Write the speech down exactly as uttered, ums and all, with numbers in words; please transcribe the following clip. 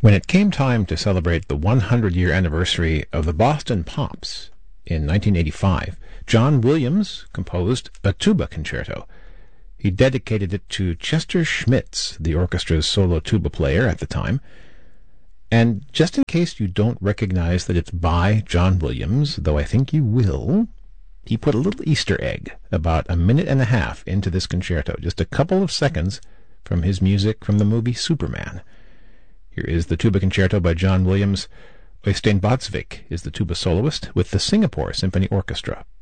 When it came time to celebrate the one hundred year anniversary of the Boston Pops in nineteen eighty-five, John Williams composed a tuba concerto. He dedicated it to Chester Schmitz, the orchestra's solo tuba player at the time. And just in case you don't recognize that it's by John Williams, though I think you will, he put a little Easter egg about a minute and a half into this concerto, just a couple of seconds from his music from the movie Superman. Here is the tuba concerto by John Williams. Øystein Badsvik is the tuba soloist with the Singapore Symphony Orchestra.